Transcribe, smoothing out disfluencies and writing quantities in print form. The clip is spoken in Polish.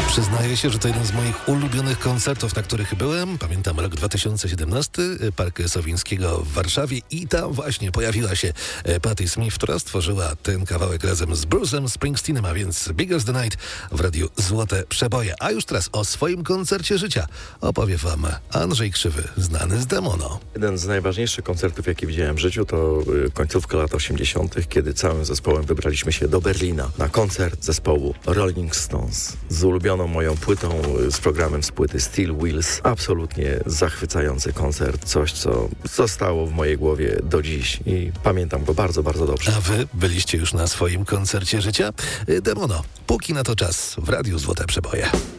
Przyznaję się, że to jeden z moich ulubionych koncertów, na których byłem. Pamiętam rok 2017, Park Sowińskiego w Warszawie i tam właśnie pojawiła się Patti Smith, która stworzyła ten kawałek razem z Bruce'em Springsteenem, a więc Big as the Night w radiu Złote Przeboje. A już teraz o swoim koncercie życia opowie wam Andrzej Krzywy, znany z Demono. Jeden z najważniejszych koncertów, jaki widziałem w życiu, to końcówka lat 80., kiedy całym zespołem wybraliśmy się do Berlina na koncert zespołu Rolling Stones z ulubioną moją płytą, z programem z płyty Steel Wheels. Absolutnie zachwycający koncert, coś co zostało w mojej głowie do dziś i pamiętam go bardzo, bardzo dobrze. A wy byliście już na swoim koncercie życia? Demono, póki na to czas w radiu Złote Przeboje.